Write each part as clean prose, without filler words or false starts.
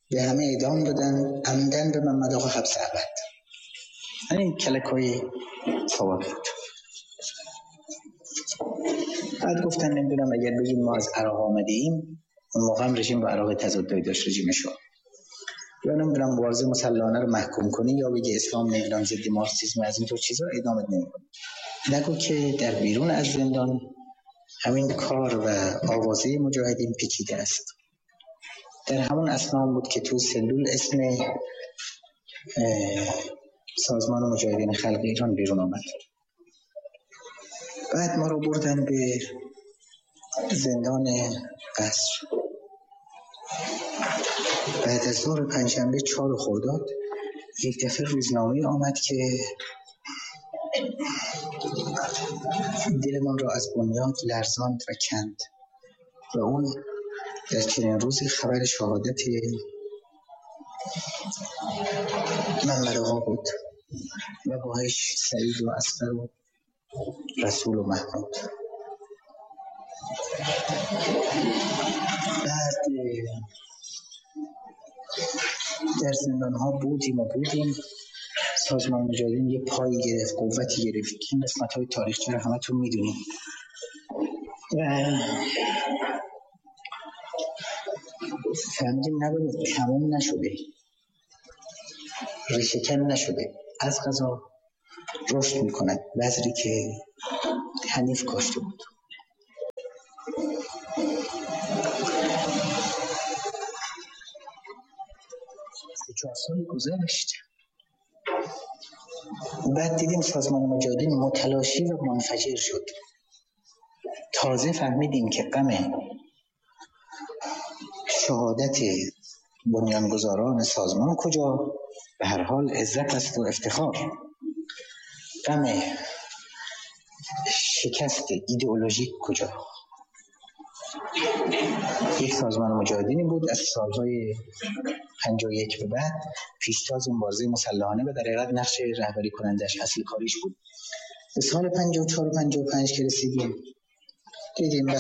به همه اعدام دادن، عمدن به محمد آقا حبس ابد. این کلک‌های ثابت بود. بعد گفتن نمیدونم اگر بگیم ما از عراق آمده ایم، اون موقع هم رژیم با عراق تضادی داشت رژیمشو، یا نمیدونم مبارزه مسلحانه رو محکوم کنی یا بگی اسلام نمیدونم ضد مارکسیسم، از اینطور چیزا ادامه نمی‌کنی. نگو که در بیرون از زندان همین کار و آوازه مجاهدین پیچیده است. در همون اثنا بود که تو سلول اسم سازمان مجاهدین خلق ایران بیرون آمد. بعد ما رو بردن به زندان قصر. بعد از ظهر پنجشنبه 4 خرداد یک دفعه روزنامه آمد که دلمان را از بنیاد لرزاند و کند و اون در چنین روزی خبر شهادت محمد آقا بود و باهاش سعید و اصغر و رسول و محمود. بعد در زندان ها بودیم. سازمان مجاهدین یه پایی گرفت، قوتی گرفت. این قسمت های تاریخچه رو همه تون میدونیم و فهمیدیم نباید تمام نشده، ریشه‌کن نشده، از قضا رشد میکند، بذری که حنیف کاشته بود. سه 4 سال گذشت. بعد دیدیم سازمان مجاهدین متلاشی و منفجر شد. تازه فهمیدیم که غم شهادت بنیانگذاران سازمان کجا، به هر حال عزت است و افتخار. غم شکست ایدئولوژیک کجا. یک سازمان مجاهدینی بود از سالهای 51 به بعد پیشتاز مبارزه مسلحانه و در حقیقت نقش رهبری کنندش اصل کاریش بود. به سال 54 و 55 که رسیدیم دیدیم به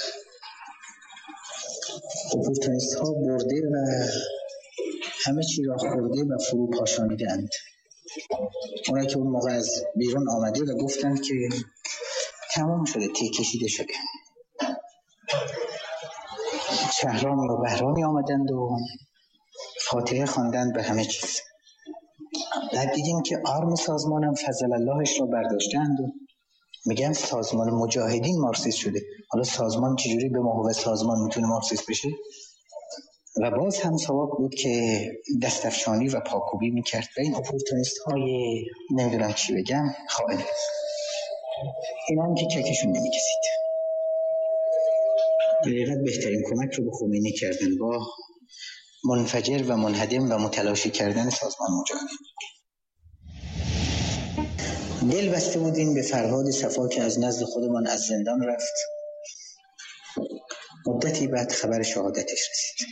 اپورتونیست ها برده و همه چی را خورده و فرو پاشانیدند. اونایی که اون موقع از بیرون آمده و گفتند که تمام شده، تی کشیده شده. شهرامی و بهرامی آمدند و فاتحه خواندند به همه چیز. بعد دیدیم که آرم سازمانم فضل اللهش را برداشتند و میگن سازمان مجاهدین مارکسیست شده. حالا سازمان چجوری به محو سازمان میتونه مارکسیست بشه؟ و باز هم سواک بود که دستفشانی و پاکوبی میکرد و این اپورتونیست های نمیدونم چی بگم خائن، اینا هم که چکشون نمیکسید. در حقیقت بهترین کمک رو به خمینی کردن با منفجر و منهدم و متلاشی کردن سازمان مجاهدین. دل بسته بودیم به فرهاد صفا که از نزد خودمان از زندان رفت. مدتی بعد خبر شهادتش رسید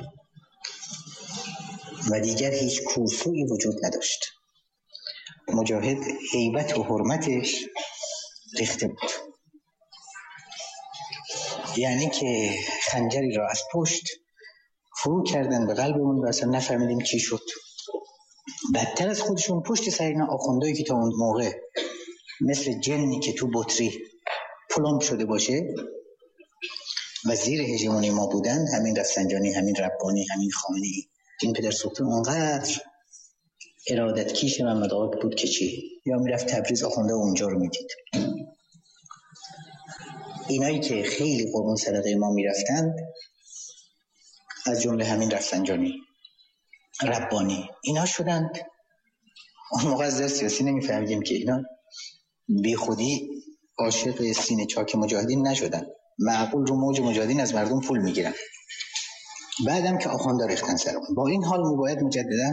و دیگر هیچ کوسویی وجود نداشت. مجاهد هیبت و حرمتش ریخته بود، یعنی که خنجری را از پشت فرو کردن به قلبمون و اصلا نفهمیدیم چی شد. بدتر از خودشون پشت سر اینا آخوندایی که تا اون موقع مثل جنی که تو بطری پلمب شده باشه و زیر هژمونی ما بودن، همین رفسنجانی، همین ربانی، همین خامنه‌ای، این پدر سوخته اونقدر ارادت کیش محمد آقا بود که چی، یا میرفت تبریز آخونده اونجا رو میدید. اینایی که خیلی قربون صدقه ما میرفتند از جمله همین رفسنجانی، ربانی، اینا شدند. اون موقع از در سیاسی نمیفهمیدیم که اینا بی خودی عاشق سینه چاک مجاهدین نشدن، معقول رو موج مجاهدین از مردم پول میگیرن. بعدم که آخونده ریختن سرمون. با این حال میباید مجددا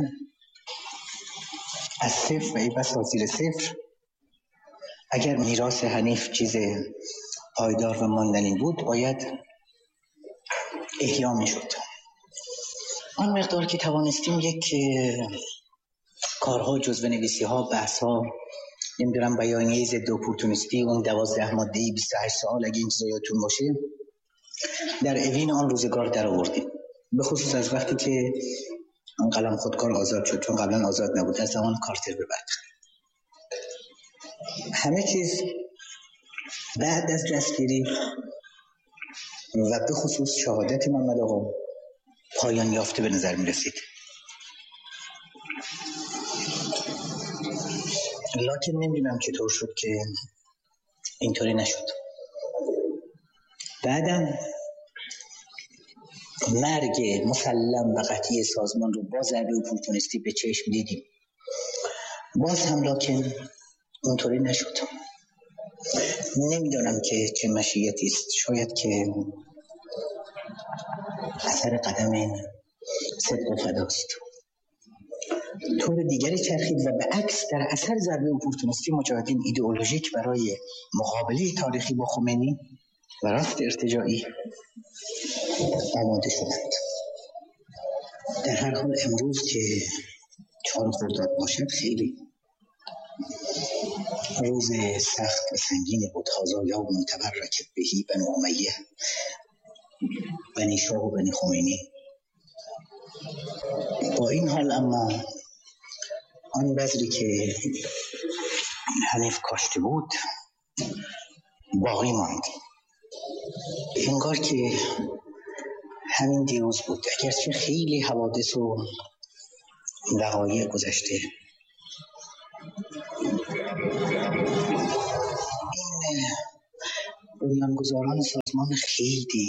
از صفر و ای بسا زیر صفر، اگر میراث حنیف چیز پایدار و ماندنی بود باید احیا میشد. آن مقدار که توانستیم یک کارها، جزوه‌نویسی ها، بحث ها، نمیدونم بیانیه ضد اپورتونیستی، اون 12 ماده‌ای 28 سال اگه این چیزا یادتون باشه، در اوین آن روزگار در آوردیم. به خصوص از وقتی که قلم خودکار آزاد شد، چون قبلا آزاد نبود، از زمان کارتر به بعد. همه چیز بعد از دستگیری و به خصوص شهادت محمد آقا پایان یافته به نظر می رسید. لکن نمیدونم چطور شد که اینطوری نشد. بعدم مرگ مسلم و قطعی سازمان رو با ضربه اپورتونیستی به چشم دیدیم. باز هم لکن اونطوری نشد. نمیدونم که چه مشیتی است، شاید که اثر قدم صدق فداست. طور دیگری چرخید و به عکس در اثر ضربه اپورتونیستی مجاهدین ایدئولوژیک برای مقابله تاریخی با خمینی و راست ارتجاعی آماده شدند. در هر حال امروز که 4 خرداد باشد خیلی روز سخت و سنگین بود. هذا یوم تبرکت بهی بنو امیه، بنی شاه و بنی خمینی. با این حال اما آن بذری که حنیف کاشته بود باقی ماند. انگار که همین دیروز بود، اگرچه خیلی حوادث و وقایع گذشته. این بنیانگذاران سازمان خیلی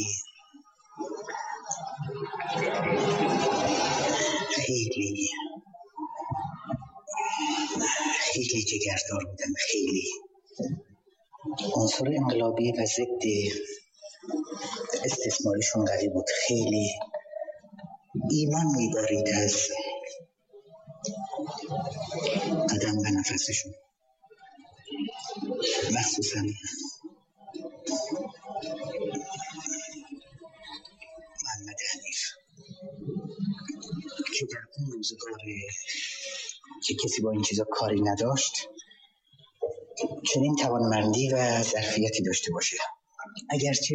جگردار بودن، خیلی عنصر انقلابی و ضد استثماریشون قوی بود، خیلی ایمان میبارید از قدم و نفسشون، مخصوصا محمد حنیف که در اون روزگار که کسی با این چیزا کاری نداشت چنین توانمندی و ظرفیتی داشته باشه. اگرچه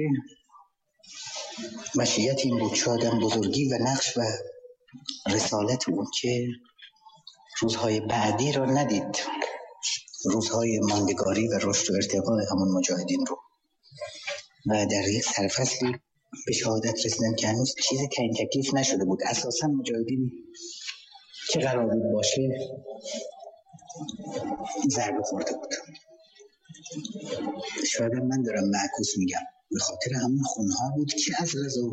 مشیت این بود شادم بزرگی و نقش و رسالت اون که روزهای بعدی رو ندید، روزهای ماندگاری و رشد و ارتقاء همون مجاهدین رو، و در یک سرفصلی به شهادت رسیدن که هنوز چیز تعیین تکلیف نشده بود. اساسا مجاهدین چه قرار بود باشه ضربه خورده بود. شاید من دارم معکوس میگم، به خاطر همون خونها بود که از غذا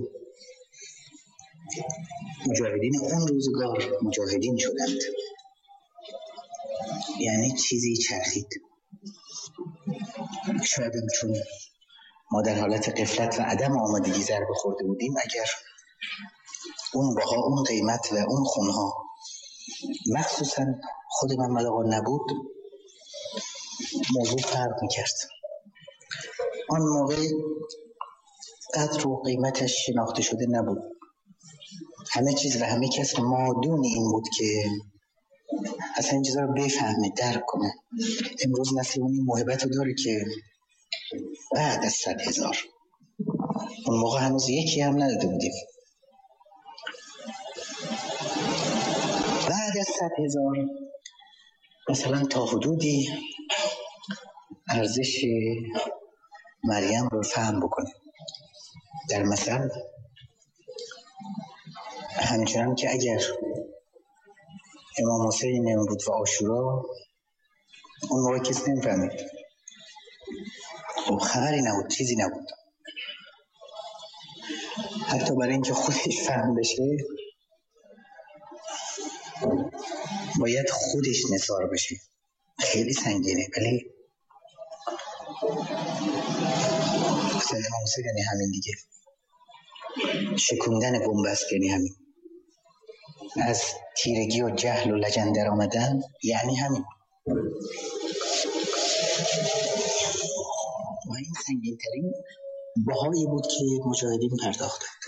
مجاهدین اون روزگار مجاهدین شدند. یعنی چیزی چرخید. شاید چون ما در حالت غفلت و عدم آمادگی ضربه خورده بودیم، اگر اون بها، اون قیمت و اون خونها مخصوصا خود محمد آقا نبود، موضوع فرق میکرد. آن موقع قدر و قیمتش شناخته شده نبود. همه چیز و همه کس مادون این بود که اصلا این چیزا رو بفهمه، درک کنه. امروز نسل اون این موهبت رو داره که بعد از 100,000، اون موقع هنوز یکی هم نداده بودیم، بعد از 100,000 مثلا تا حدودی ارزش مریم رو فهم بکنه. در مثل همچنان که اگر امام حسین نمی بود و عاشورا، اون موقع کسی نمی‌فهمید، خب خبری نبود، چیزی نبود. حتی برای اینکه خودش فهم بشه باید خودش نثار بشه، خیلی سنگینه. ولی مثلا امام حسین یعنی همین دیگه، شکوندن بن‌بست یعنی همین، از تیرگی و جهل و لجن در آمدن یعنی همین. و این سنگین ترین بهایی بود که مجاهدین پرداختن.